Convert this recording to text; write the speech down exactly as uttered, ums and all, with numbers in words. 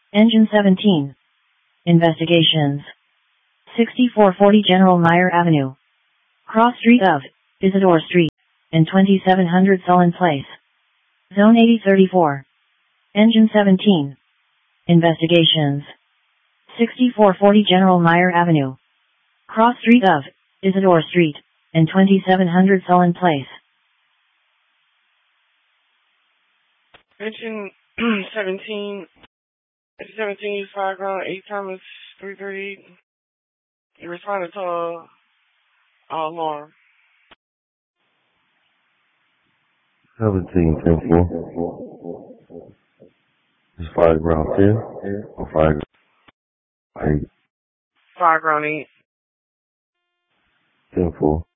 Engine seventeen. Investigations. sixty-four forty General Meyer Avenue. Cross street of Isidore Street and twenty-seven hundred Sullen Place. Zone eighty thirty-four. Engine seventeen. Investigations. sixty-four forty General Meyer Avenue. Cross street of Isidore Street and twenty-seven hundred Sullen Place. Engine seventeen. Engine seventeen, use fire ground, eight Thomas, three thirty-eight. You responded to a uh, alarm. seventeen, ten four. Is fire ground ten or fire ground eight? Fire ground eight. ten four.